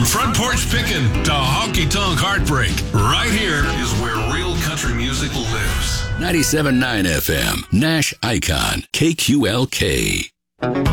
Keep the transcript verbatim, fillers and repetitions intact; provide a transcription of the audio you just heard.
front porch pickin' to honky tonk heartbreak, right here is where real country music lives. ninety-seven point nine F M, Nash Icon, K Q L K.